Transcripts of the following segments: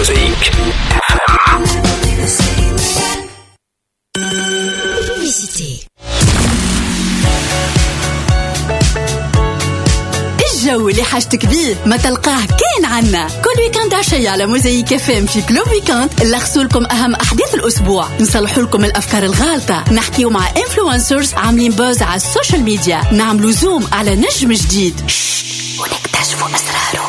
Mosaic FM. الجو اللي حاجتك بيه ما تلقاه كاين عنا كل ويكاند عشية على موزايك FM في كلوب ويكاند. نلخصوا لكم أهم أحداث الأسبوع، نصلحوا لكم الأفكار الغالطة، نحكيوا مع إنفلونسرز عاملين بوز على السوشيال ميديا، نعملوا زوم على نجم جديد ونكتشفوا أسراره.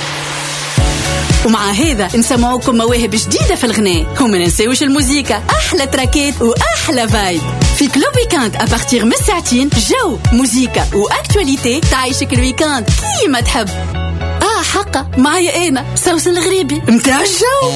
ومع هذا نسمعوكم مواهب جديدة في الغناء، وما ننساوش الموسيقى، أحلى تراكات وأحلى فايب في كلوب ويكاند. أبارتيغ من الساعتين جو موسيقى وأكتواليتي تعيشك الويكاند كيما تحب. حقا معايا أنا سوسن الغريبي متاع الجو.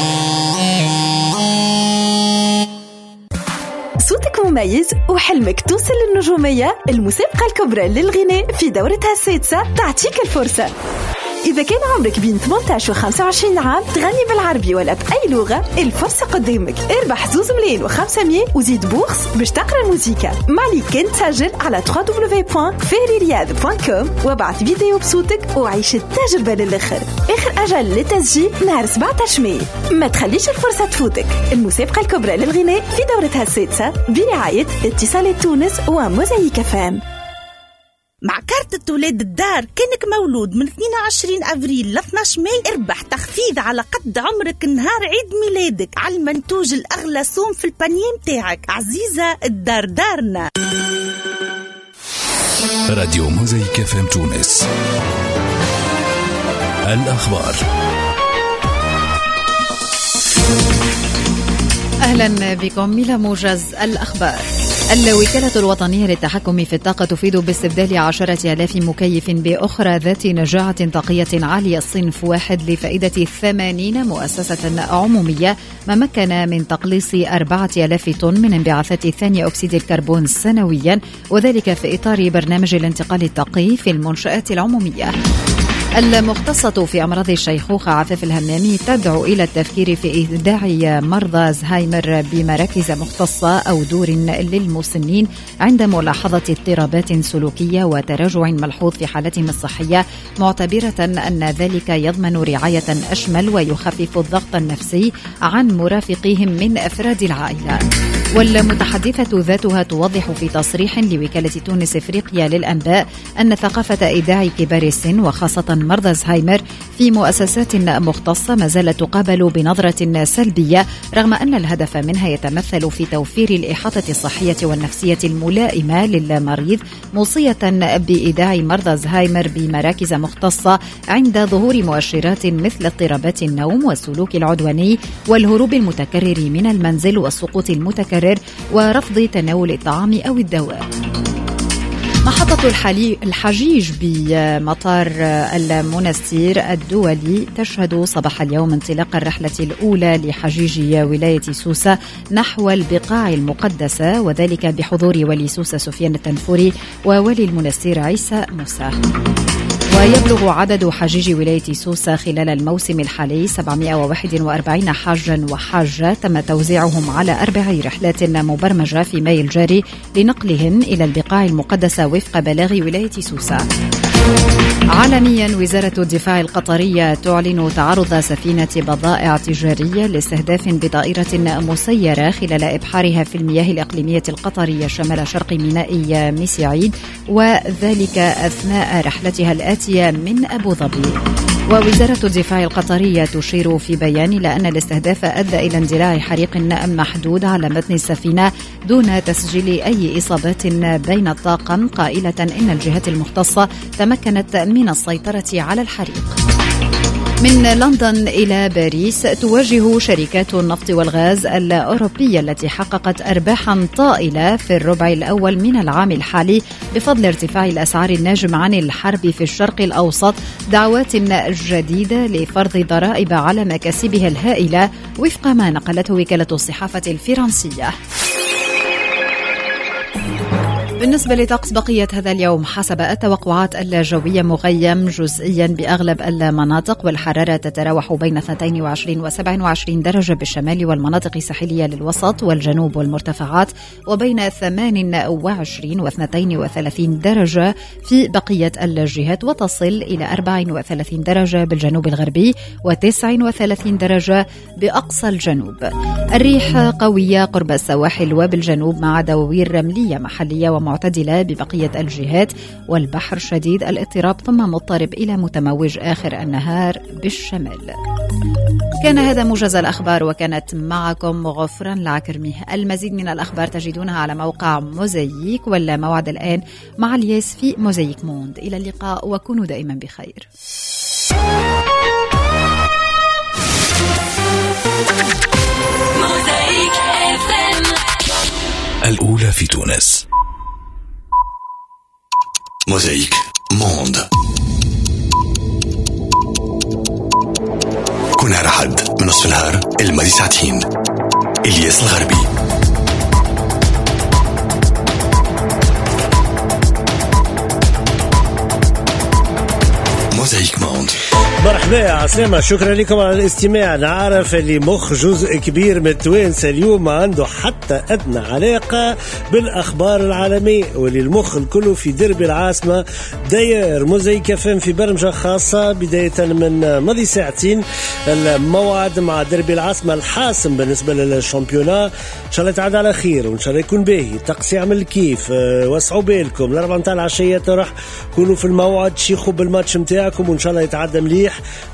صوتك مميز وحلمك توصل للنجومية، المسابقة الكبرى للغناء في دورتها السادسة تعطيك الفرصة. إذا كان عمرك بين 18 و 25 عام تغني بالعربي ولا بأي لغة، الفرصة قدامك. اربح 2,500,000 وزيد بوخس باش تقرأ الموسيقى. معليك كان تسجل على www.feririyad.com وابعث فيديو بصوتك وعيش التجربة للآخر. آخر أجل للتسجيل نهار 17 ماي. ما تخليش الفرصة تفوتك. المسابقة الكبرى للغناء في دورتها السادسة برعاية اتصالات تونس وموزايك فام. مع كارت ولاد الدار كانك مولود من 22 أبريل ل 12 ماي اربح تخفيض على قد عمرك نهار عيد ميلادك على المنتوج الأغلى صوم في البانيه متاعك. عزيزة الدار دارنا. راديو موزايك FM تونس. الأخبار. أهلا بكم إلى موجز الأخبار. الوكالة الوطنية للتحكم في الطاقة تفيد باستبدال 10,000 مكيف بأخرى ذات نجاعة طاقية عالية الصنف 1 لفائدة 80 مؤسسة عمومية، ما مكن من تقليص 4,000 طن من انبعاثات ثاني أكسيد الكربون سنويا، وذلك في إطار برنامج الانتقال الطاقي في المنشآت العمومية. المختصة في أمراض الشيخوخة عفاف الهمامي تدعو إلى التفكير في إيداع مرضى زهايمر بمراكز مختصة أو دور للمسنين عند ملاحظة اضطرابات سلوكية وتراجع ملحوظ في حالتهم الصحية، معتبرة أن ذلك يضمن رعاية أشمل ويخفف الضغط النفسي عن مرافقيهم من أفراد العائلة. والمتحدثة ذاتها توضح في تصريح لوكالة تونس إفريقيا للأنباء أن ثقافة إيداع كبار السن وخاصة مرضى زهايمر في مؤسسات مختصة ما زالت تقابل بنظرة سلبية، رغم أن الهدف منها يتمثل في توفير الإحاطة الصحية والنفسية الملائمة للمريض، موصية بإيداع مرضى زهايمر بمراكز مختصة عند ظهور مؤشرات مثل اضطرابات النوم والسلوك العدواني والهروب المتكرر من المنزل والسقوط المتكرر ورفض تناول الطعام أو الدواء. محطة الحجيج بمطار المنستير الدولي تشهد صباح اليوم انطلاق الرحلة الأولى لحجيج ولاية سوسة نحو البقاع المقدسة، وذلك بحضور ولي سوسة سفيان التنفوري وولي المنستير عيسى موسى. ويبلغ عدد حجيج ولاية سوسة خلال الموسم الحالي 741 حاجا وحاجة، تم توزيعهم على 4 رحلات مبرمجة في ماي الجاري لنقلهم إلى البقاع المقدسة وفق بلاغ ولاية سوسة. عالميا، وزارة الدفاع القطرية تعلن تعرض سفينة بضائع تجارية لاستهداف بطائرة مسيرة خلال إبحارها في المياه الإقليمية القطرية شمال شرق ميناء ميسيعيد، وذلك أثناء رحلتها الآتية من أبو ظبي. ووزارة الدفاع القطرية تشير في بيان إلى أن الاستهداف أدى إلى اندلاع حريق محدود على متن السفينة دون تسجيل أي إصابات بين الطاقم، قائلة إن الجهات المختصة تمكنت من السيطرة على الحريق. من لندن إلى باريس، تواجه شركات النفط والغاز الأوروبية التي حققت أرباحا طائلة في الربع الأول من العام الحالي بفضل ارتفاع الأسعار الناجم عن الحرب في الشرق الأوسط دعوات جديدة لفرض ضرائب على مكاسبها الهائلة، وفق ما نقلته وكالة الصحافة الفرنسية. بالنسبة لطقس بقية هذا اليوم حسب التوقعات الجوية مغيم جزئيا بأغلب المناطق، والحرارة تتراوح بين 22 و 27 درجة بالشمال والمناطق الساحلية للوسط والجنوب والمرتفعات، وبين 28 و 32 درجة في بقية الجهات، وتصل إلى 34 درجة بالجنوب الغربي و 39 درجة بأقصى الجنوب. الريح قوية قرب السواحل وبالجنوب مع دواوير رملية محلية ومعتدلة ببقية الجهات، والبحر شديد الاضطراب ثم مضطرب إلى متموج آخر النهار بالشمال. كان هذا موجز الأخبار، وكانت معكم غفران العكرمي. المزيد من الأخبار تجدونها على موقع موزايك، ولا موعد الآن مع الياس في موزايك موند. إلى اللقاء وكونوا دائما بخير. الأولى في تونس. موزايك موند. كل نهار أحد من نصف النهار الماضي ساعتين. إلياس الغربي. موزايك موند. مرحبا عسلامة، شكرا لكم على الاستماع. نعرف اللي مخ جزء كبير من التوانسة اليوم ما عنده حتى أدنى علاقة بالأخبار العالمية، واللي المخ الكل في درب العاصمة. داير موزايك فم في برمجة خاصة بداية من ماضي ساعتين، الموعد مع درب العاصمة الحاسم بالنسبة للشامبيونا. إن شاء الله تعاد على خير، وإن شاء الله يكون باهي، الطقس يعمل كيف. وسعوا بالكم الأربعة متاع العشية راح كونوا في الموعد، شيخوا بالماتش متاعكم وإن شاء الله يتعدى مليح.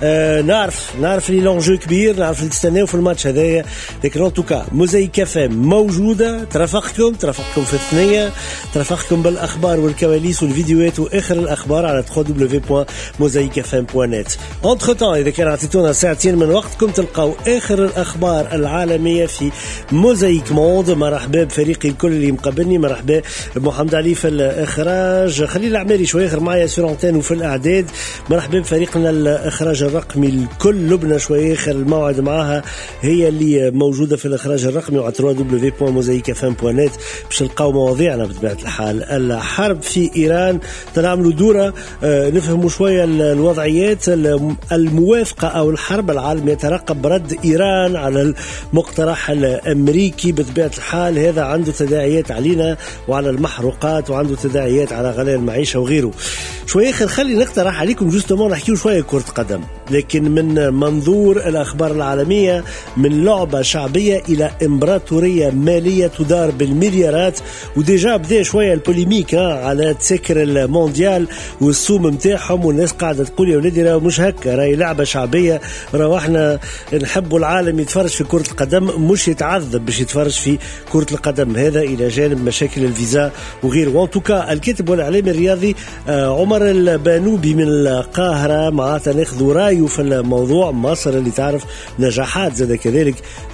نعرف لي لونجو كبير، نعرف اللي تستناو في الماتش هذايا، لكن ان توكا موزايك فم موجوده. ترافقكم في الثنيه، ترافقكم بالاخبار والكواليس والفيديوهات واخر الاخبار على www.mosaicfm.net. انتر تان اذا كان عطيتونا ساعتين من وقتكم تلقاو اخر الاخبار العالميه في موزايك موند. مرحبا بفريقي الكل اللي مقابلني، مرحبا بمحمد علي في الاخراج، خليل العماري شويه اخر معايا سور انتين وفي الاعداد، مرحبا بفريقنا الإخراج الرقمي الكل. لبنى شوية آخر الموعد معها هي اللي موجودة في الإخراج الرقمي على www.mosaicfm.net باش نلقاو مواضيعنا بطبيعة الحال. الحرب في إيران تنعملوا دورة نفهموا شوية الوضعيات. الموافقة أو الحرب العالم يترقب رد إيران على المقترح الأمريكي بطبيعة الحال. هذا عنده تداعيات علينا وعلى المحروقات، وعنده تداعيات على غلاء المعيشة وغيره. شوية آخر خلي نقترح عليكم جوستومون نحكيو شوية كرة قدم، لكن من منظور الأخبار العالمية، من لعبة شعبية إلى إمبراطورية مالية تدار بالمليارات. وديجا بدأ شوية البوليميك على تسكر المونديال والسوم متاعهم، والناس قاعدة تقول يا ولادي راه مش هكا، راهي لعبة شعبية، راه احنا نحبوا العالم يتفرج في كرة القدم مش يتعذب باش يتفرج في كرة القدم. هذا إلى جانب مشاكل الفيزا وغيره. وانتوكا الكاتب والإعلامي الرياضي عمر البانوبي من القاهرة معناتها ناخذوا رايه في الموضوع. مصر اللي تعرف نجاحات زاد كذلك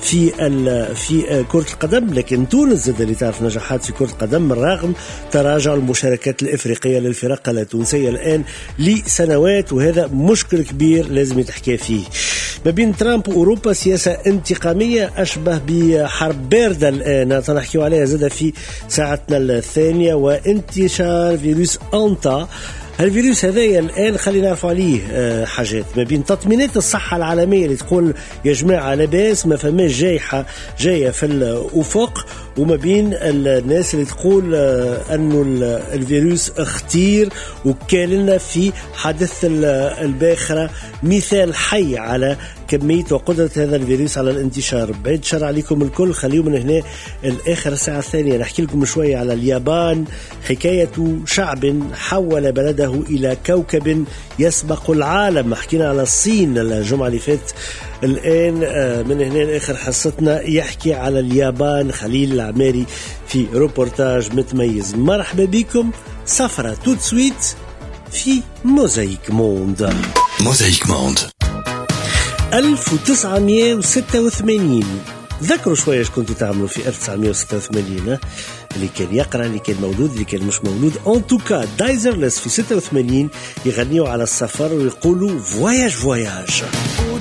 في كرة القدم، لكن تونس زاد اللي تعرف نجاحات في كرة القدم رغم تراجع المشاركات الإفريقية للفرق التونسية الآن لسنوات، وهذا مشكل كبير لازم يتحكي فيه. ما بين ترامب وأوروبا سياسة انتقامية أشبه بحرب باردة الآن تنحكيو عليها زاد في ساعتنا الثانية. وانتشار فيروس أنتا، الفيروس هذايا الآن خلينا نعرف عليه حاجات. ما بين تطمينات الصحة العالمية اللي تقول يا جماعة لاباس ما فماش جايحة جاية في الأفق، وما بين الناس اللي تقول أنه الفيروس خطير وكان لنا في حدث الباخرة مثال حي على كمية وقدرة هذا الفيروس على الانتشار. بعيد شر عليكم الكل، خليهم من هنا الآخر الساعة الثانية نحكي لكم شوية على اليابان، حكاية شعب حول بلده إلى كوكب يسبق العالم. حكينا على الصين الجمعة اللي فاتت. الآن من هنا الآخر حصتنا يحكي على اليابان خليل العماري في روبورتاج متميز. مرحبا بكم، سفرة توت سويت في موزايك موند. موزايك موند 1986. ذكروا شوية ايش كنتوا تعملوا في 1986. اللي كان يقرأ، اللي كان مولود، اللي كان مش مولود. ان توكا دايزرلس في 86 يغنيوا على السفر ويقولوا فواياج فواياج.